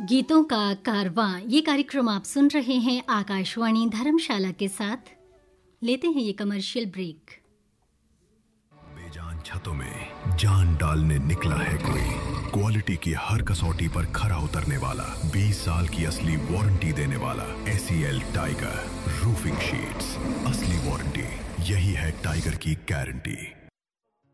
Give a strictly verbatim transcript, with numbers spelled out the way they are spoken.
गीतों का कारवां, ये कार्यक्रम आप सुन रहे हैं आकाशवाणी धर्मशाला के साथ। लेते हैं ये कमर्शियल ब्रेक। बेजान छतों में जान डालने निकला है कोई, क्वालिटी की हर कसौटी पर खरा उतरने वाला, बीस साल की असली वारंटी देने वाला एसीएल टाइगर रूफिंग शीट्स। असली वारंटी, यही है टाइगर की गारंटी।